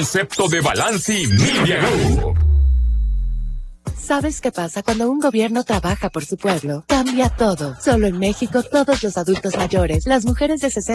concepto de Balanci Media Group. ¿Sabes qué pasa cuando un gobierno trabaja por su pueblo? Cambia todo. Solo en México, todos los adultos mayores, las mujeres de 60